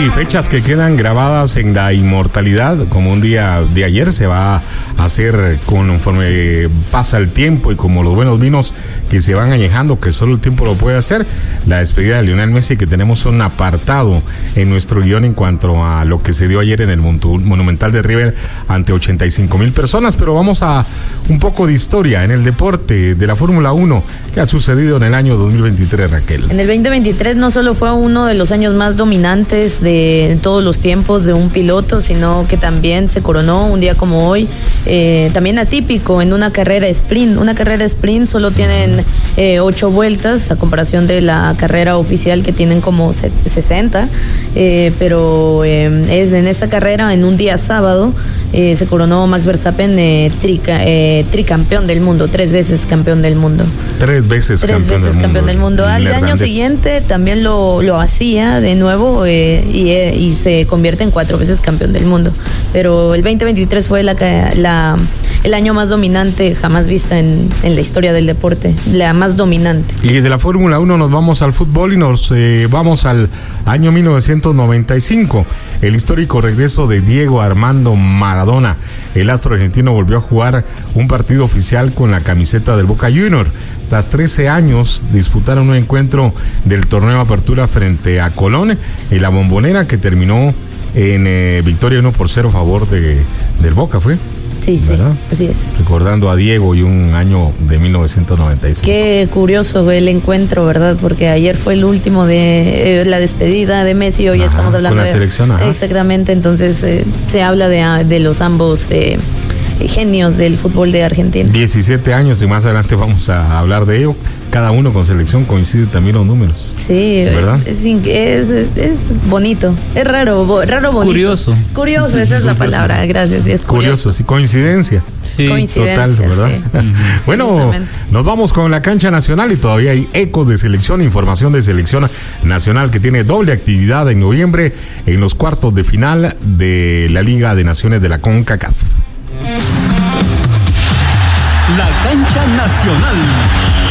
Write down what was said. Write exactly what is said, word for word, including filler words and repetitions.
Hay fechas que quedan grabadas en la inmortalidad, como un día de ayer se va a hacer conforme pasa el tiempo y como los buenos vinos que se van añejando, que solo el tiempo lo puede hacer. La despedida de Lionel Messi, que tenemos un apartado en nuestro guión en cuanto a lo que se dio ayer en el Monumental de River ante ochenta y cinco mil personas, pero vamos a un poco de historia en el deporte de la Fórmula uno que ha sucedido en el año dos mil veintitrés, Raquel. En el veinte veintitrés no solo fue uno de los años más dominantes de todos los tiempos de un piloto, sino que también se coronó un día como hoy, eh, también atípico en una carrera sprint. Una carrera sprint solo tienen eh, ocho vueltas a comparación de la carrera oficial que tienen como sesenta, eh, pero eh, es en esta carrera en un día sábado eh, se coronó Max Verstappen eh, trica, eh, tricampeón del mundo, tres veces campeón del mundo. Tres veces, tres campeón, veces del campeón del mundo. Al neerlandés. año siguiente también lo, lo hacía de nuevo eh, y, eh, y se convierte en cuatro veces campeón del mundo. Pero el veinte veintitrés fue la, la, el año más dominante jamás vista en, en la historia del deporte, la más dominante. Y de la Fórmula uno nos vamos al fútbol y nos eh, vamos al año mil novecientos noventa y cinco. El histórico regreso de Diego Armando Maradona. El astro argentino volvió a jugar un partido oficial con la camiseta del Boca Juniors. Tras trece años disputaron un encuentro del torneo Apertura frente a Colón en la Bombonera, que terminó en eh, victoria uno por cero a favor de, del Boca, ¿fue? Sí, ¿verdad? Sí, así es. Recordando a Diego y un año de mil novecientos noventa y cinco. Qué curioso el encuentro, ¿verdad? Porque ayer fue el último de eh, la despedida de Messi, hoy ajá, estamos hablando con la de selección, ajá. Exactamente, entonces eh, se habla de, de los ambos eh, genios del fútbol de Argentina. diecisiete años y más adelante vamos a hablar de ello. Cada uno con selección coincide también los números. Sí, ¿verdad? Es, es, es bonito, es raro, bo, raro es bonito. Curioso. Curioso, esa es la palabra, gracias. Es curioso. curioso, sí, coincidencia. Sí, coincidencia, total, ¿verdad? Sí. Bueno, nos vamos con la cancha nacional y todavía hay ecos de selección, información de selección nacional que tiene doble actividad en noviembre en los cuartos de final de la Liga de Naciones de la CONCACAF. La cancha nacional.